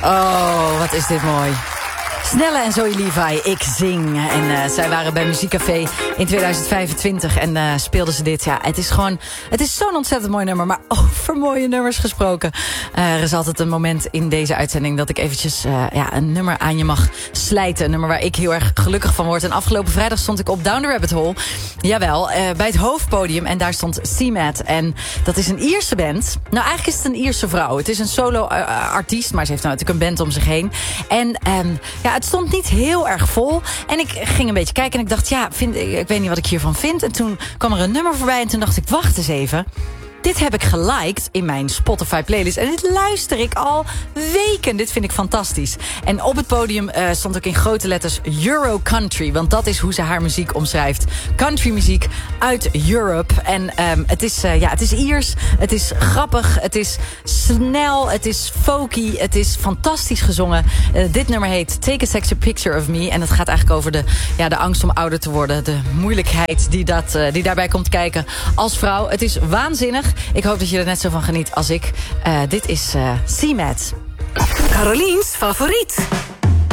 Oh, wat is dit mooi. Snelle en Zoe Levi, Ik Zing. En zij waren bij Muziekcafé in 2025 en speelden ze dit. Ja, het is zo'n ontzettend mooi nummer. Maar over mooie nummers gesproken. Er is altijd een moment in deze uitzending dat ik eventjes een nummer aan je mag slijten. Een nummer waar ik heel erg gelukkig van word. En afgelopen vrijdag stond ik op Down the Rabbit Hole. Jawel, bij het hoofdpodium. En daar stond C-Mat. En dat is een Ierse band. Nou, eigenlijk is het een Ierse vrouw. Het is een solo-artiest, maar ze heeft nou natuurlijk een band om zich heen. En het stond niet heel erg vol. En ik ging een beetje kijken en ik dacht, ik weet niet wat ik hiervan vind. En toen kwam er een nummer voorbij en toen dacht ik, wacht eens even. Dit heb ik geliked in mijn Spotify playlist. En dit luister ik al weken. Dit vind ik fantastisch. En op het podium stond ook in grote letters Euro Country. Want dat is hoe ze haar muziek omschrijft. Country muziek uit Europe. En het is Iers. Het is grappig. Het is snel. Het is folky. Het is fantastisch gezongen. Dit nummer heet Take a Sexy Picture of Me. En het gaat eigenlijk over de angst om ouder te worden. De moeilijkheid die daarbij komt kijken als vrouw. Het is waanzinnig. Ik hoop dat je er net zo van geniet als ik. Dit is C-Mat. Caroliens favoriet.